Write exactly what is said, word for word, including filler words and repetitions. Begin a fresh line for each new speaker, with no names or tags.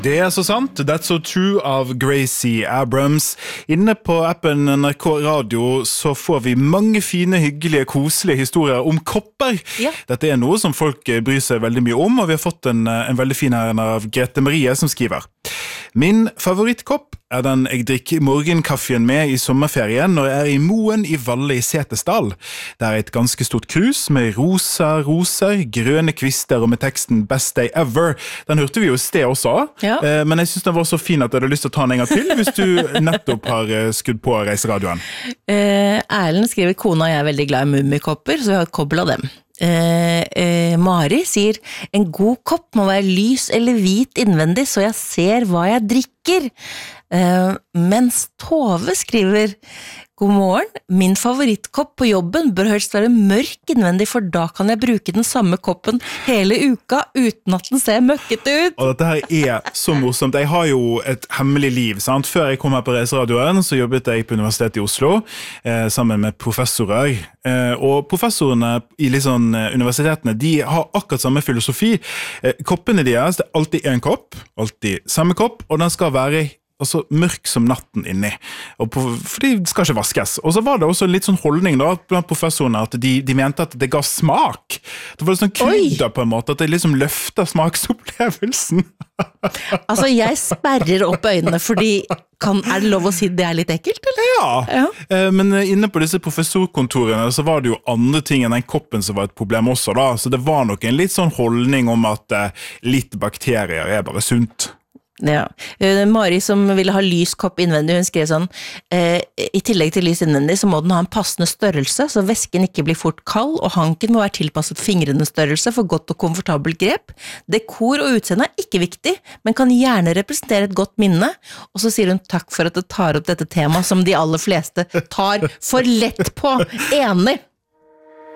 Det er så sant, That's So True av Gracie Abrams. Inne på appen N R K Radio så får vi mange fine, hyggelige, koselige historier om kopper.
Ja.
Dette er noe som folk bryr seg veldig mye om, og vi har fått en, en veldig fin her av Grete Marie som skriver. Min favorittkopp er den jeg drikker morgenkaffen med i sommerferien når jeg er i Moen i Valle i Setesdal. Det er et ganske stort krus med rosa roser, grønne kvister og med teksten Best Day Ever. Den hørte vi jo i sted også,
Ja.
eh, men jeg synes den var så fin at jeg hadde lyst til å ta den en gang til hvis du nettopp har eh, skudd på reiseradioen.
Eh, Erlend skriver, kona og jeg er veldig glad i mummikopper, så vi har et kobbel av dem. Eh, eh, Mari sier, en god kopp må være lys eller hvit innvendig, så jeg ser hva jeg drikker. Eh, mens Tove skriver, god morgen, min favorittkopp på jobben bør helst være mørk innvendig, for da kan jeg bruke den samme koppen hele uka uten at den ser møkket ut.
Og dette her er så morsomt. Jeg har jo et hemmelig liv, sant? Før jeg kom her på reiseradioen, så jobbet jeg på Universitetet i Oslo, eh, sammen med professorer. Eh, og professorene i liksom, universitetene, de har akkurat samme filosofi. Eh, koppene deres, det er alltid en kopp, alltid samme kopp, og den skal være altså mørk som natten inni, og på, fordi det skal ikke vaskes. Og så var det også litt sånn holdning da, blant professorene, at de, de mente at det ga smak. Det var sånn krydder på en måte, at det liksom løfter smaksopplevelsen.
Altså, jeg sperrer opp øynene, fordi kan, er det lov å si det er litt ekkelt, eller?
Ja,
Ja.
Eh, men inne på disse professorkontorene så var det jo andre ting enn den koppen som var et problem også da, så det var nok en litt sånn holdning om at eh, litt bakterier er bare sunt.
Ja. Eh, Mari som ville ha lys kopp innvendig, hun skrev sånn, eh, i tillegg til lys innvendig så må den ha en passende størrelse, så væsken ikke blir fort kald, og hanken må være tilpasset fingrene størrelse for godt og komfortabelt grep. Dekor og utseende er ikke viktig, men kan gjerne representere et godt minne. Og så sier hun takk for at du tar opp dette temaet som de aller fleste tar for lett på. Enig!